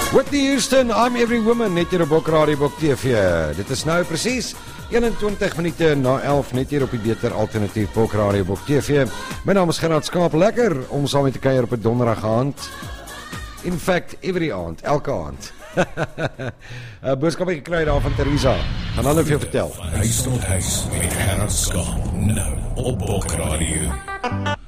Whitney Houston, I'm Every Woman, net hier op Bok Radio, Bok TV. Dit is nou presies 21 minute na 11, net hier op die beter alternatief Bok Radio, Bok TV. My naam is Gerard Skaap, lekker om saam met te kuier op 'n donderdag aand. In fact, every aand, elke aand. Boodskap het gekry daar van Theresa. Gaan hulle vir jou vertel. Huis tot huis met Gerard Skaap, nou op Bok Radio.